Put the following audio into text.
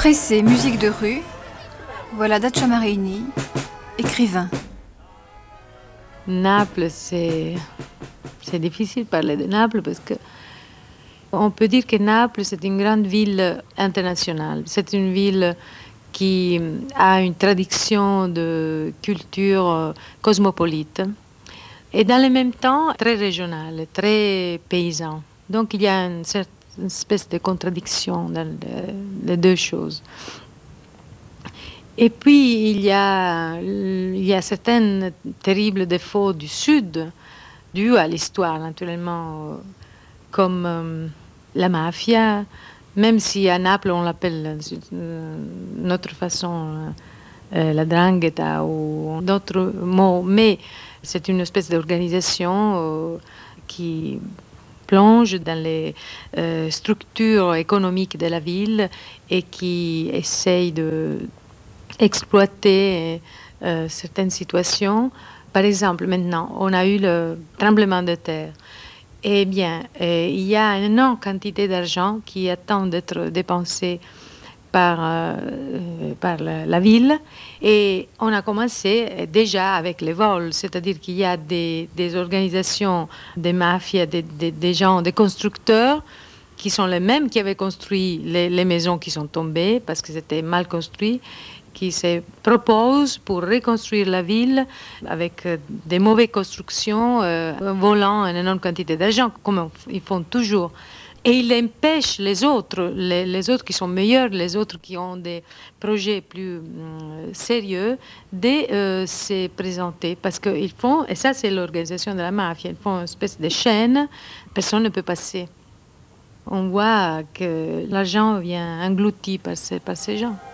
Après ces musiques de rue, voilà Dacia Marini, écrivain. Naples, c'est difficile de parler de Naples parce que on peut dire que Naples, c'est une grande ville internationale. C'est une ville qui a une tradition de culture cosmopolite et dans le même temps très régionale, très paysan. Donc il y a une espèce de contradiction dans les deux choses. Et puis il y a certains terribles défauts du Sud, dus à l'histoire naturellement, comme la mafia, même si à Naples on l'appelle d'une autre façon la 'ndrangheta ou d'autres mots, mais c'est une espèce d'organisation qui plonge dans les structures économiques de la ville et qui essaye de exploiter certaines situations. Par exemple, maintenant, on a eu le tremblement de terre. Eh bien, il y a une énorme quantité d'argent qui attend d'être dépensé par la ville. Et on a commencé déjà avec les vols, c'est-à-dire qu'il y a des organisations, des mafias, des gens, des constructeurs qui sont les mêmes qui avaient construit les maisons qui sont tombées parce que c'était mal construit, qui se proposent pour reconstruire la ville avec des mauvaises constructions, volant une énorme quantité d'argent, comme ils font toujours. Et ils empêchent les autres qui sont meilleurs, les autres qui ont des projets plus sérieux, de se présenter. Parce qu'ils font, et ça c'est l'organisation de la mafia, ils font une espèce de chaîne, personne ne peut passer. On voit que l'argent vient englouti par ces gens.